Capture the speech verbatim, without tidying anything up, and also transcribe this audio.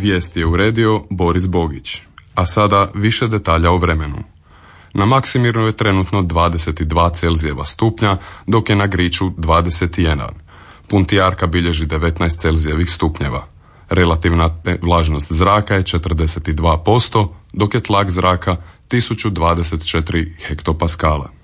Vijesti je uredio Boris Bogić. A sada više detalja o vremenu. Na Maksimiru je trenutno dvadeset dva Celzijeva stupnja, dok je na Griču dvadeset jedan. Puntijarka bilježi devetnaest Celzijevih stupnjeva. Relativna vlažnost zraka je četrdeset dva posto, dok je tlak zraka tisuću dvadeset četiri hektopaskala.